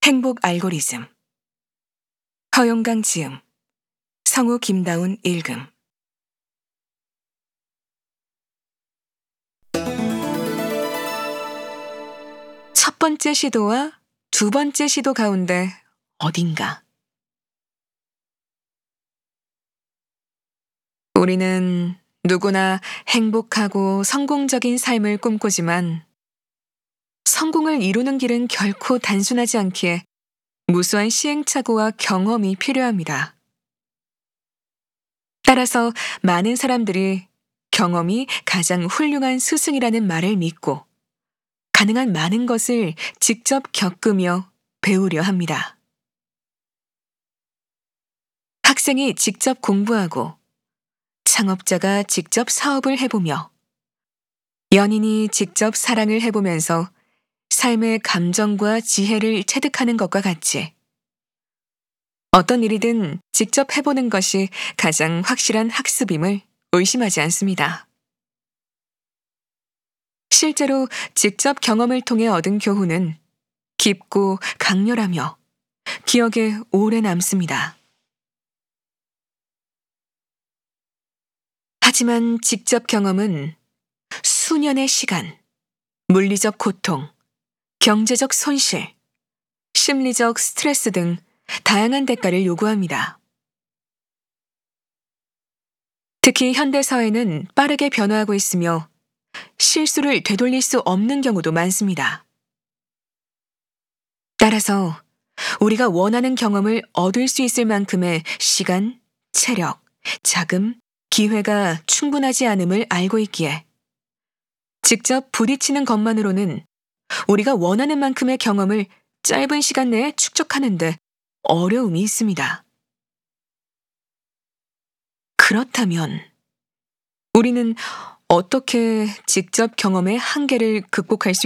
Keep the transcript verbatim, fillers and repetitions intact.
행복 알고리즘. 허용강 지음, 성우 김다운 읽음. 첫 번째 시도와 두 번째 시도 가운데 어딘가. 우리는 누구나 행복하고 성공적인 삶을 꿈꾸지만 성공을 이루는 길은 결코 단순하지 않기에 무수한 시행착오와 경험이 필요합니다. 따라서 많은 사람들이 경험이 가장 훌륭한 스승이라는 말을 믿고 가능한 많은 것을 직접 겪으며 배우려 합니다. 학생이 직접 공부하고 창업자가 직접 사업을 해보며 연인이 직접 사랑을 해보면서 삶의 감정과 지혜를 체득하는 것과 같이 어떤 일이든 직접 해보는 것이 가장 확실한 학습임을 의심하지 않습니다. 실제로 직접 경험을 통해 얻은 교훈은 깊고 강렬하며 기억에 오래 남습니다. 하지만 직접 경험은 수년의 시간, 물리적 고통, 경제적 손실, 심리적 스트레스 등 다양한 대가를 요구합니다. 특히 현대사회는 빠르게 변화하고 있으며 실수를 되돌릴 수 없는 경우도 많습니다. 따라서 우리가 원하는 경험을 얻을 수 있을 만큼의 시간, 체력, 자금, 기회가 충분하지 않음을 알고 있기에 직접 부딪히는 것만으로는 우리가 원하는 만큼의 경험을 짧은 시간 내에 축적하는데 어려움이 있습니다. 그렇다면 우리는 어떻게 직접 경험의 한계를 극복할 수